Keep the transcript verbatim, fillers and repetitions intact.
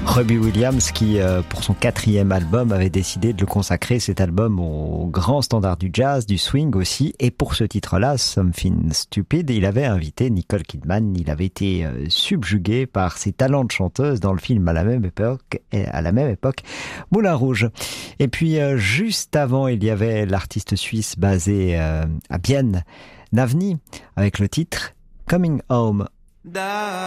Robbie Williams qui, euh, pour son quatrième album, avait décidé de le consacrer, cet album, au grand standard du jazz, du swing aussi. Et pour ce titre-là, Something Stupid, il avait invité Nicole Kidman. Il avait été euh, subjugué par ses talents de chanteuse dans le film à la même époque, à la même époque, Moulin Rouge. Et puis, euh, juste avant, il y avait l'artiste suisse basé euh, à Bienne, Navni, avec le titre Coming Home.